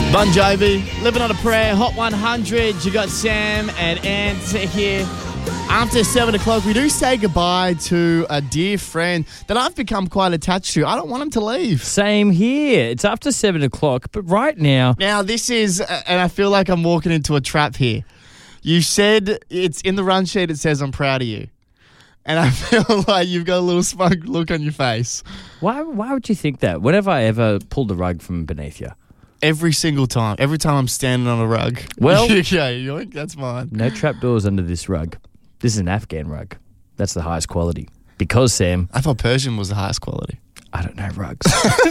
Bon Jovi, Living on a Prayer, Hot 100. You got Sam and Ant here. After 7 o'clock, we do say goodbye to a dear friend that I've become quite attached to. I don't want him to leave. Same here. It's after 7 o'clock, but right now... Now, this is, and I feel like I'm walking into a trap here. You said, it's in the run sheet, it says, I'm proud of you. And I feel like you've got a little smug look on your face. Why would you think that? When have I ever pulled the rug from beneath you? Every single time. Every time I'm standing on a rug. Well... okay, yoink, that's mine. No trapdoors under this rug. This is an Afghan rug. That's the highest quality. Because, Sam... I thought Persian was the highest quality. I don't know rugs.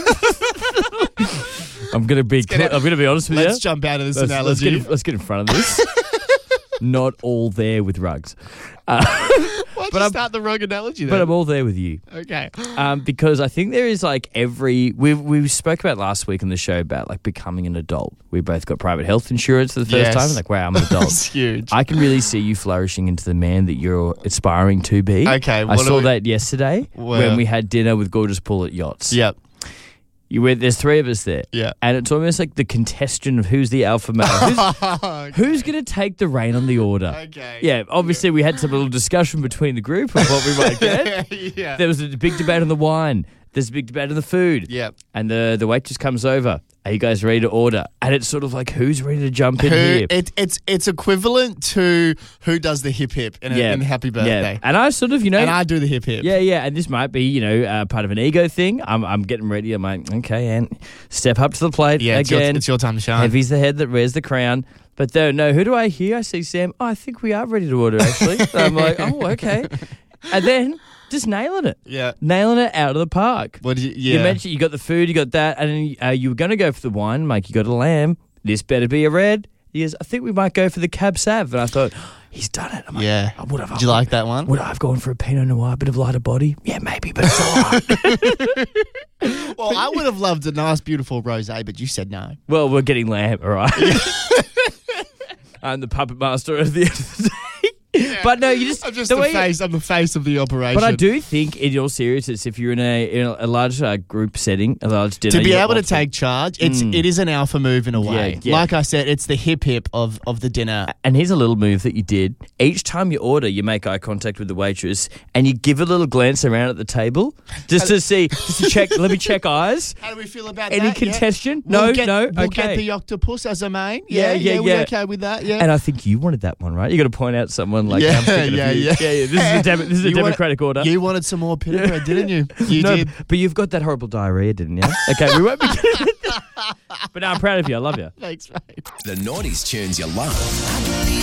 I'm going to be honest with you. Let's jump out of this analogy. Let's get in front of this. Not all there with rugs. Why'd you start the rug analogy then? But I'm all there with you. Okay. Because I think there is like we spoke about last week on the show about like becoming an adult. We both got private health insurance for the first time. Like, wow, I'm an adult. That's huge. I can really see you flourishing into the man that you're aspiring to be. Okay. I saw that yesterday when we had dinner with Gorgeous Paul at Yachts. Yep. There's three of us there. Yeah. And it's almost like the contestant of who's the alpha male. Who's going to take the reign on the order? Okay. Yeah, obviously we had some little discussion between the group of what we might get. Yeah. There was a big debate on the wine. There's a big debate on the food. Yep. And the waitress comes over. Are you guys ready to order? And it's sort of like, who's ready to jump in here? It's equivalent to who does the hip hip in Happy Birthday. Yeah. And I sort of, and I do the hip hip. Yeah. And this might be, part of an ego thing. I'm getting ready. I'm like, okay, and step up to the plate. Yeah, again. It's your time to shine. Heavy's the head that wears the crown. But no, who do I hear? I see Sam. Oh, I think we are ready to order, actually. I'm like, oh, okay. And then... just nailing it. Yeah. Nailing it out of the park. What did You mentioned you got the food, you got that, and then you were going to go for the wine, Mike. You got a lamb. This better be a red. He goes, I think we might go for the Cab Sav. And I thought, he's done it. I'm like, yeah. Did you like that one? Would I have gone for a Pinot Noir, a bit of lighter body? Yeah, maybe, but it's all right. Well, I would have loved a nice, beautiful rosé, but you said no. Well, we're getting lamb, all right? I'm the puppet master at the end of the day. Yeah. But no, I'm the face of the operation. But I do think, in all seriousness, if you're in a large group setting, a large dinner, to be able to take charge, it is an alpha move in a way. Yeah. Like I said, it's the hip of the dinner. And here's a little move that you did. Each time you order, you make eye contact with the waitress and you give a little glance around at the table just to check. Let me check eyes. How do we feel about any that? contestant? Yeah. We'll get the octopus as a main. Yeah. We're okay with that. Yeah. And I think you wanted that one, right? You got to point out someone like I'm thinking of you. Yeah. This is a democratic order. You wanted some more pita bread, didn't you? You did. But you've got that horrible diarrhea, didn't you? Okay, we won't be. But no, I'm proud of you. I love you. Thanks, mate. The 90s tunes you love.